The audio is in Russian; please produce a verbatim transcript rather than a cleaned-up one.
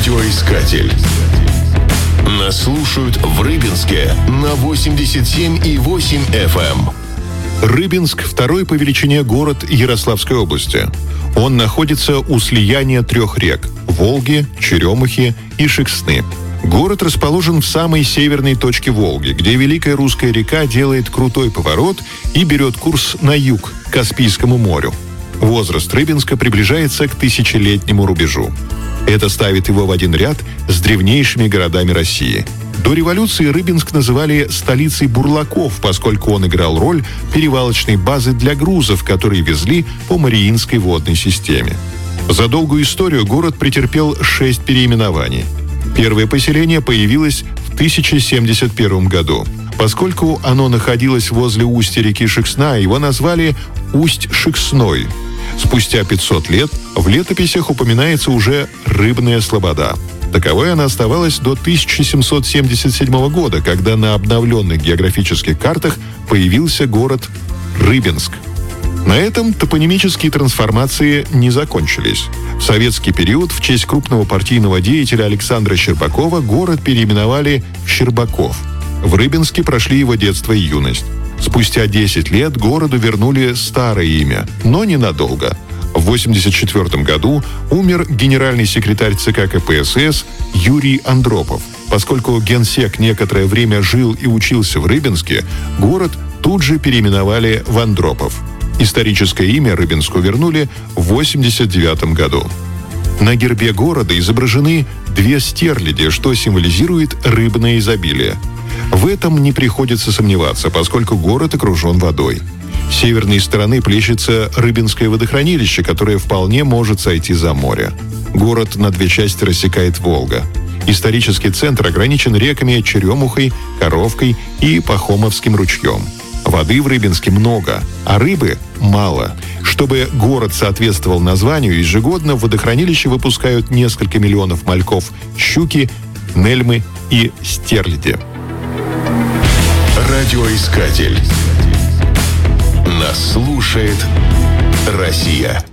Радиоискатель. Нас слушают в Рыбинске на восемьдесят семь и восемь эф эм. Рыбинск – второй по величине город Ярославской области. Он находится у слияния трех рек – Волги, Черемухи и Шексны. Город расположен в самой северной точке Волги, где Великая Русская река делает крутой поворот и берет курс на юг, к Каспийскому морю. Возраст Рыбинска приближается к тысячелетнему рубежу. Это ставит его в один ряд с древнейшими городами России. До революции Рыбинск называли столицей бурлаков, поскольку он играл роль перевалочной базы для грузов, которые везли по Мариинской водной системе. За долгую историю город претерпел шесть переименований. Первое поселение появилось в тысяча семьдесят первом году. Поскольку оно находилось возле устья реки Шексна, его назвали Усть-Шексной. Спустя пятьсот лет в летописях упоминается уже Рыбная Слобода. Таковой она оставалась до тысяча семьсот семьдесят седьмого года, когда на обновленных географических картах появился город Рыбинск. На этом топонимические трансформации не закончились. В советский период в честь крупного партийного деятеля Александра Щербакова город переименовали в Щербаков. В Рыбинске прошли его детство и юность. Спустя десять лет городу вернули старое имя, но ненадолго. В восемьдесят четвёртом году умер генеральный секретарь ЦК ка пэ эс эс Юрий Андропов. Поскольку генсек некоторое время жил и учился в Рыбинске, город тут же переименовали в Андропов. Историческое имя Рыбинску вернули в восемьдесят девятом году. На гербе города изображены две стерляди, что символизирует рыбное изобилие. В этом не приходится сомневаться, поскольку город окружен водой. С северной стороны плещется Рыбинское водохранилище, которое вполне может сойти за море. Город на две части рассекает Волга. Исторический центр ограничен реками Черемухой, Коровкой и Пахомовским ручьем. Воды в Рыбинске много, а рыбы мало. Чтобы город соответствовал названию, ежегодно в водохранилище выпускают несколько миллионов мальков щуки, нельмы и стерляди. Радиоискатель. Нас слушает Россия.